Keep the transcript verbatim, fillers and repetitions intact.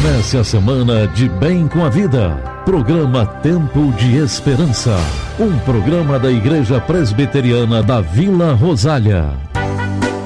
Comece a semana de bem com a vida. Programa Tempo de Esperança. Um programa da Igreja Presbiteriana da Vila Rosália.